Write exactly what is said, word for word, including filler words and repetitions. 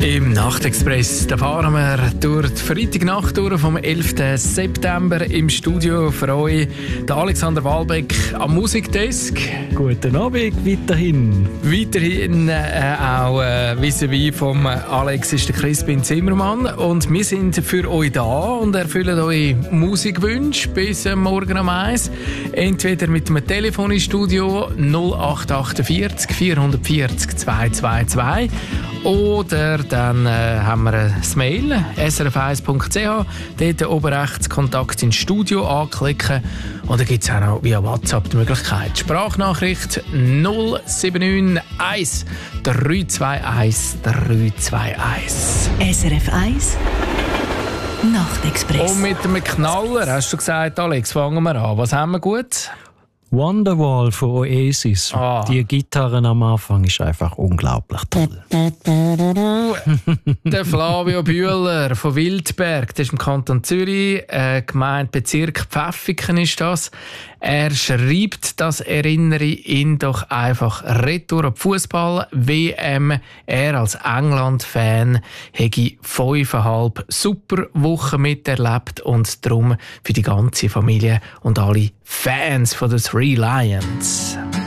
Im Nachtexpress da fahren wir durch die Freitagnacht durch vom elften September im Studio für euch. Der Alexander Wahlbeck am Musikdesk. Guten Abend weiterhin. Weiterhin äh, auch äh, vis-à-vis vom Alex ist der Crispin Zimmermann. Und wir sind für euch da und erfüllen eure Musikwünsche bis äh, morgen um eins. Entweder mit einem Telefon im Studio null acht achtundvierzig vierhundertvierzig zweihundertzweiundzwanzig oder dann äh, haben wir das Mail s r f eins punkt c h. Dort oben rechts Kontakt ins Studio anklicken. Und dann gibt es auch noch via WhatsApp die Möglichkeit. Sprachnachricht null sieben neun eins drei zwei eins drei zwei eins. S R F eins Nachtexpress. Und mit einem Knaller, hast du gesagt, Alex, fangen wir an. Was haben wir gut? Wonderwall von Oasis. Ah. Die Gitarren am Anfang ist einfach unglaublich toll. Der Flavio Bühler von Wildberg, das ist im Kanton Zürich, äh, Gemeindebezirk Pfäffiken ist das. Er schreibt, das erinnere ihn doch einfach retour an die Fußball-W M. Er als England-Fan hätte fünfeinhalb super Wochen miterlebt und darum für die ganze Familie und alle Fans von den Three Lions.